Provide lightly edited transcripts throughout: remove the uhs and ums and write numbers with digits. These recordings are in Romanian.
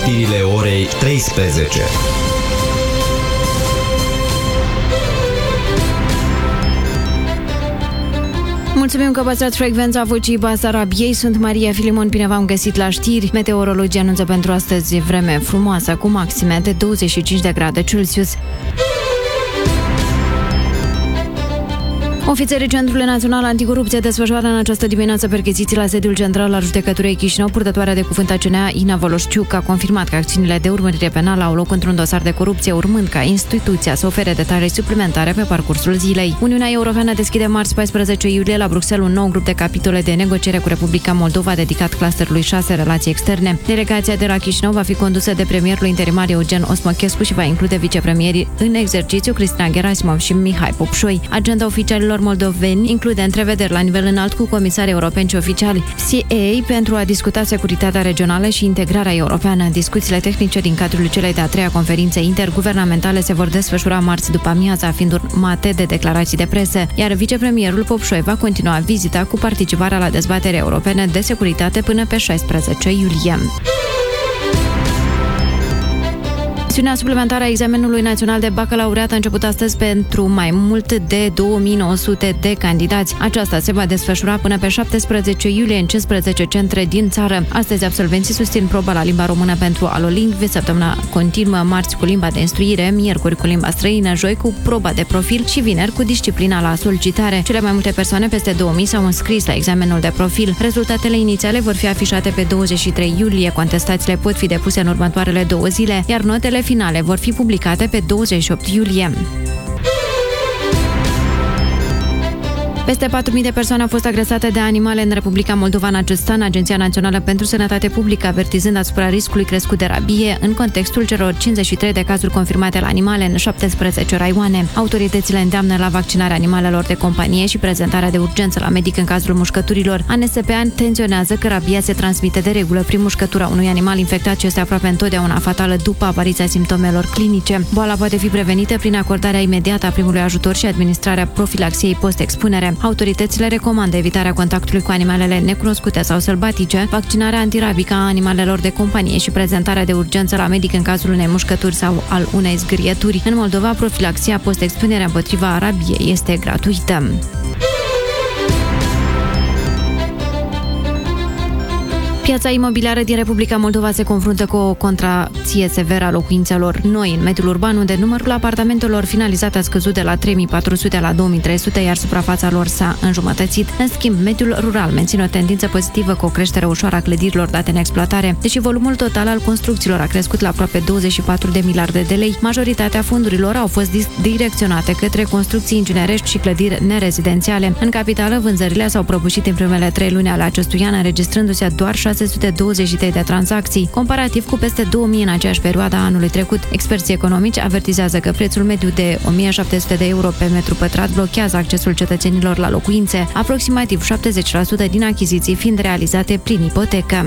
știrile orei 13. Mulțumim că păstrați frecvența Vocii Basarabiei. Sunt Maria Filimon, bine v-am găsit la știri. Meteorologii anunță pentru astăzi vreme frumoasă, cu maxime de 25 de grade Celsius. Ofițerii Centrului Național Anticorupție desfășoară în această dimineață percheziții la sediul central al Judecătorii Chișinău. Purtătoarea de cuvânt a CNA, Ina Voloșciuc, a confirmat că acțiunile de urmărire penală au loc într-un dosar de corupție, urmând ca instituția să ofere detalii suplimentare pe parcursul zilei. Uniunea Europeană deschide marți 14 iulie la Bruxelles un nou grup de capitole de negociere cu Republica Moldova dedicat clusterului 6 relații externe. Delegația de la Chișinău va fi condusă de premierul interimar Eugen Osmochescu și va include vicepremierii în exercițiu Cristina Gerasimov și Mihai Popșoi. Agenda oficialilor moldoveni include întrevederi la nivel înalt cu comisarii europeni și oficiali CA pentru a discuta securitatea regională și integrarea europeană. Discuțiile tehnice din cadrul celei de-a treia conferințe interguvernamentale se vor desfășura marți după amiaza, fiind urmate de declarații de presă, iar vicepremierul Popșoi va continua vizita cu participarea la dezbatere europene de securitate până pe 16 iulie. Sesiunea suplimentară a examenului național de bacalaureat a început astăzi pentru mai mult de 2900 de candidați. Aceasta se va desfășura până pe 17 iulie în 15 centre din țară. Astăzi absolvenții susțin proba la limba română pentru alolingvi, săptămâna continuă marți cu limba de instruire, miercuri cu limba străină, joi cu proba de profil și vineri cu disciplina la solicitare. Cele mai multe persoane, peste 2000, s-au înscris la examenul de profil. Rezultatele inițiale vor fi afișate pe 23 iulie. Contestațiile pot fi depuse în următoarele 2 zile, iar notele finale vor fi publicate pe 28 iulie. Peste 4.000 de persoane au fost agresate de animale în Republica Moldova în acest an, Agenția Națională pentru Sănătate Publică avertizând asupra riscului crescut de rabie în contextul celor 53 de cazuri confirmate la animale în 17 raioane. Autoritățile îndeamnă la vaccinarea animalelor de companie și prezentarea de urgență la medic în cazul mușcăturilor. ANSP atenționează că rabia se transmite de regulă prin mușcătura unui animal infectat și este aproape întotdeauna fatală după apariția simptomelor clinice. Boala poate fi prevenită prin acordarea imediată a primului ajutor și administrarea profilaxiei post-expunere. Autoritățile recomandă evitarea contactului cu animalele necunoscute sau sălbatice, vaccinarea antirabică a animalelor de companie și prezentarea de urgență la medic în cazul unei mușcături sau al unei zgârieturi. În Moldova, profilaxia post-expunere împotriva rabiei este gratuită. Piața imobiliară din Republica Moldova se confruntă cu o contracție severă a locuințelor noi în mediul urban, unde numărul apartamentelor finalizate a scăzut de la 3400 la 2300, iar suprafața lor s-a înjumătățit. În schimb, mediul rural menține o tendință pozitivă cu o creștere ușoară a clădirilor date în exploatare. Deși volumul total al construcțiilor a crescut la aproape 24 de miliarde de lei, majoritatea fondurilor au fost direcționate către construcții inginerești și clădiri nerezidențiale. În capitală, vânzările s-au prăbușit în primele 3 luni ale acestui an, înregistrându-se doar 623 de tranzacții, comparativ cu peste 2000 în aceeași perioadă a anului trecut. Experții economici avertizează că prețul mediu de 1700 de euro pe metru pătrat blochează accesul cetățenilor la locuințe, aproximativ 70% din achiziții fiind realizate prin ipotecă.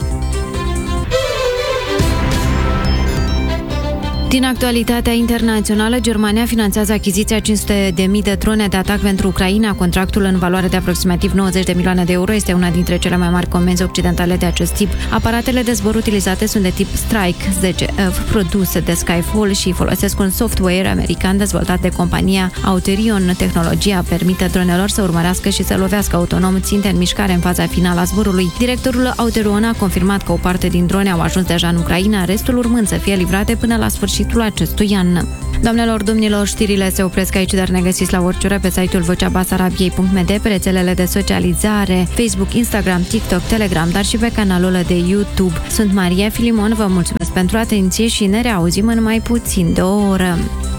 Din actualitatea internațională, Germania finanțează achiziția 500.000 de drone de atac pentru Ucraina. Contractul în valoare de aproximativ 90 de milioane de euro este una dintre cele mai mari comenzi occidentale de acest tip. Aparatele de zbor utilizate sunt de tip Strike 10F, produse de Skyfall și folosesc un software american dezvoltat de compania Auterion. Tehnologia permite dronelor să urmărească și să lovească autonom ținte în mișcare în faza finală a zborului. Directorul Auterion a confirmat că o parte din drone au ajuns deja în Ucraina, restul urmând să fie livrate până la sfârșitul acestui an. Doamnelor, domnilor, știrile se opresc aici, dar ne găsiți la orice oră pe site-ul voceabasarabiei.md, pe rețelele de socializare, Facebook, Instagram, TikTok, Telegram, dar și pe canalul de YouTube. Sunt Maria Filimon, vă mulțumesc pentru atenție și ne reauzim în mai puțin de o oră.